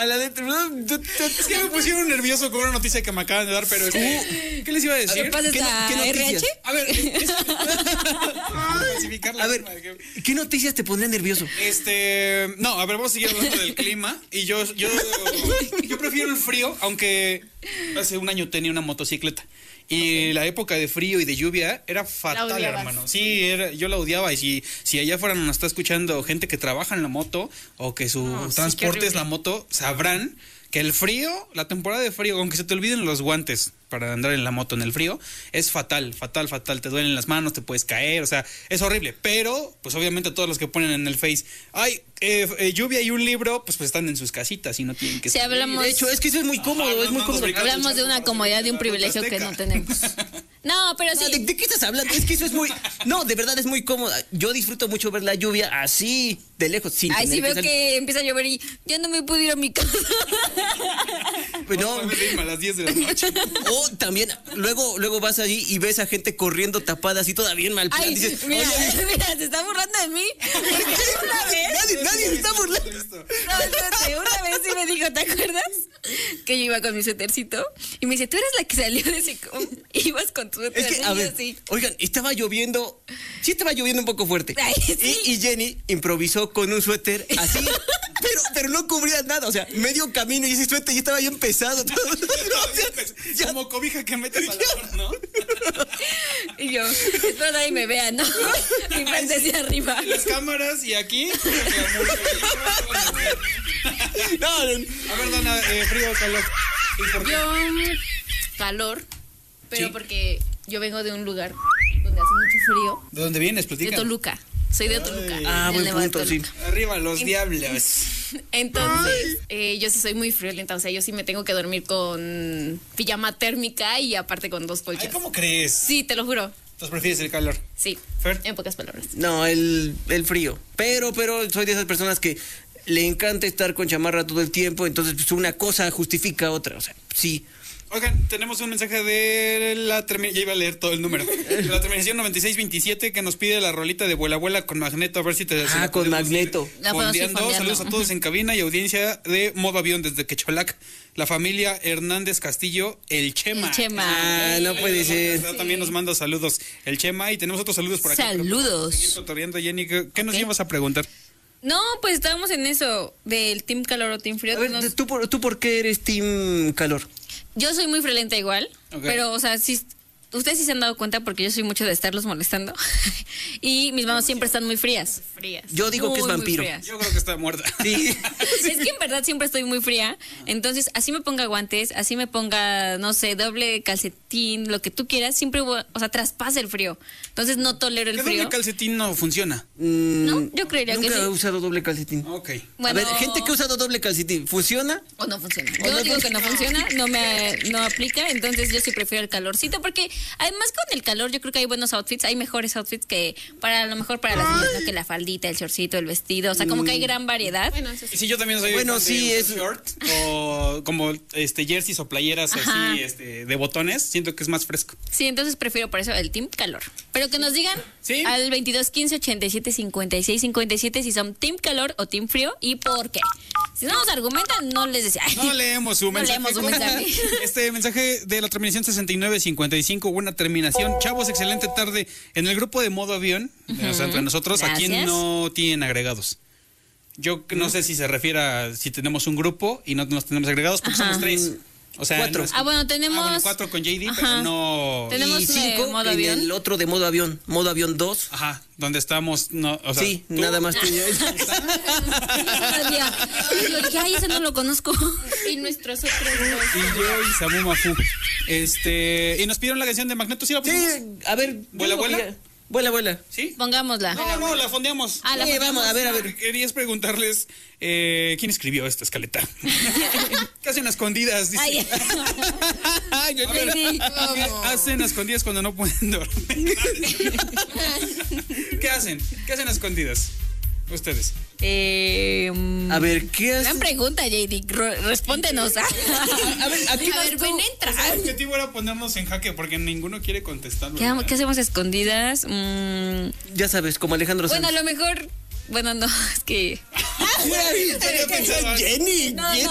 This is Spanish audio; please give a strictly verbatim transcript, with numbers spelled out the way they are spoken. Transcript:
a la letra. Es que me pusieron nervioso con una noticia que me acaban de dar, pero es que, ¿qué les iba a decir? ¿Qué pasa esta ¿Qué no- qué R H? noticias? A ver, es- especificar la A ver, misma, que- ¿qué noticias te pondrían nervioso? Este, no, a ver, vamos a seguir hablando del clima. Y yo, yo, yo prefiero el frío, aunque hace un año tenía una motocicleta. Y la época de frío y de lluvia era fatal, odiabas. hermano. Sí, era, yo la odiaba. Y si, si allá afuera nos está escuchando gente que trabaja en la moto o que su No, sí, transporte qué es la moto, sabrán que el frío, la temporada de frío, aunque se te olviden los guantes para andar en la moto en el frío, es fatal, fatal, fatal. Te duelen las manos, te puedes caer, o sea, es horrible. Pero, pues obviamente todos los que ponen en el Face, ay, eh, eh, lluvia y un libro, pues, pues están en sus casitas y no tienen que Si salir. hablamos, De hecho, es que eso es muy cómodo, Ajá, es muy no, no, cómodo. no, hablamos de una comodidad, de un privilegio que no tenemos. No, pero Ah, ¿De, sí. de qué estás hablando? Es que eso es muy... No, de verdad es muy cómodo. Yo disfruto mucho ver la lluvia así, de lejos, sin Ay, tener sí veo salir. que empieza a llover y ya no me pude ir a mi casa. Pues no. Vamos a irme a las diez de la noche. O también, luego, luego vas allí y ves a gente corriendo tapada así toda bien mal plan. Ay, Dices, mira, oye, mira, se está burlando de mí. Una vez. nadie, nadie se está burlando. No, espérate, una vez sí me dijo, ¿te acuerdas? Que yo iba con mi suétercito y me dice, tú eres la que salió de ese... Ibas con tu suéter. Es que, así, a ver, así. oigan, estaba lloviendo, sí estaba lloviendo un poco fuerte. Ay, sí. y, y Jenny improvisó con un suéter así, pero, pero no cubría nada, o sea, medio camino y ese suéter ya estaba bien pesado. Todo. O sea, ya- Como cobija que metes a la hora, ¿no? Y yo, espero nadie me vea, ¿no? Mi frente hacia arriba. Y las cámaras y aquí. no, no, A ver, Dana, eh, frío o calor. ¿Y por qué? Yo, mm, calor, pero Sí. porque yo vengo de un lugar donde hace mucho frío. ¿De dónde vienes? De Platica. Toluca. Soy de Toluca. Ah, del buen Nevado de punto, sí. Toluca. Arriba los En- diablos. Entonces, eh, yo sí soy muy friolenta, o sea, yo sí me tengo que dormir con pijama térmica y aparte con dos Ay, colchas. ¿cómo crees? Sí, te lo juro. Entonces prefieres el calor. Sí, Fer. en pocas palabras. no, el, el frío. Pero, pero soy de esas personas que le encanta estar con chamarra todo el tiempo, entonces pues, una cosa justifica otra, o sea, sí. Oigan, tenemos un mensaje de la terminación, ya iba a leer todo el número, de la terminación noventa y seis veintisiete que nos pide la rolita de Vuela Vuela con Magneto, a ver si te... si Ah, la con podemos Magneto. ir La podemos ir fondeando. fondeando. Saludos a todos en cabina y audiencia de Modo Avión desde Quecholac, la familia Hernández Castillo, el Chema. El Chema. Ah, no puede ser. También nos manda saludos el Chema y tenemos otros saludos por acá. Saludos. Seguir cotorreando, Jenny, ¿qué, qué nos Ok. ibas a preguntar? No, pues estábamos en eso, del team calor o team frío. A ver, Nos- ¿tú por, ¿tú por qué eres team calor? Yo soy muy friolenta igual, Ok. pero, o sea, sí, ustedes sí se han dado cuenta porque yo soy mucho de estarlos molestando. Y mis manos siempre están muy frías. Frías. Yo digo que es Muy, muy vampiro. frías. Yo creo que está muerta. Sí. Es que en verdad siempre estoy muy fría. Entonces, así me ponga guantes, así me ponga, no sé, doble calcetín, lo que tú quieras, siempre, voy- o sea, traspasa el frío. Entonces, no tolero el ¿Qué frío. doble calcetín no funciona? Mm, No, yo creería que Nunca sí. he usado doble calcetín. Ok. Bueno, A ver, gente que ha usado doble calcetín, ¿funciona? O no funciona. Yo digo que no funciona, no me no aplica, entonces yo sí prefiero el calorcito porque además con el calor yo creo que hay buenos outfits, hay mejores outfits que para a lo mejor para las niñas, ¿no? Que la faldita, el shortcito, el vestido, o sea, como que hay gran variedad. Bueno, eso Y sí, yo también soy Bueno, fan sí, de es- usar short o como este jerseys o playeras Ajá. así este de botones, siento que es más fresco. Sí, entonces prefiero por eso el team calor. Pero que nos digan Sí. al veintidós quince ochenta y siete cincuenta y seis cincuenta y siete si son team calor o team frío y por qué. Si no nos argumentan, no les decía. No leemos su No mensaje. leemos su mensaje. Este mensaje de la terminación sesenta y nueve cincuenta y cinco, buena terminación. Chavos, excelente tarde. En el grupo de Modo Avión, o sea, entre nosotros, aquí Gracias. no tienen agregados. Yo no sé si se refiere a si tenemos un grupo y no nos tenemos agregados, porque Ajá. somos tres. O sea, Cuatro. no es- Ah, bueno, tenemos- Ah, bueno, cuatro con J D, Ajá. pero no... Tenemos y de cinco modo en avión. el otro de modo avión, modo avión dos. Ajá, donde estamos, no, o sea, Sí, tú- nada más tú y yo. Todavía. Yo dije, ay, ese no lo conozco. Y nuestros otros dos. Y yo y Samu Mafu. Este, y nos pidieron la canción de Magneto, ¿sí la Sí, pusimos? a ver. ¿Vuela, yo vuela? diría- Vuela, vuela. ¿Sí? Pongámosla. No, no, la fondeamos. Ah, la Sí, ponemos. vamos, a ver, a ver. Querías preguntarles eh, quién escribió esta escaleta. ¿Qué hacen a escondidas? Dice. Ay. Ay, yo- Ay, sí. ¿Qué hacen a escondidas cuando no pueden dormir? ¿Qué hacen? ¿Qué hacen a escondidas? Ustedes. Eh, mm, A ver, ¿qué haces? gran pregunta, J D. Ro- Respóndenos. ¿ah? A ver, aquí A vas ver, tú. ven, entra. El objetivo era ponernos en jaque porque ninguno quiere contestar. ¿Qué, ¿verdad? qué hacemos a escondidas? Mm, Ya sabes, como Alejandro bueno, a Sanz. lo mejor. Bueno, no, es que. Había pensado algo. Jenny, No, Jenny.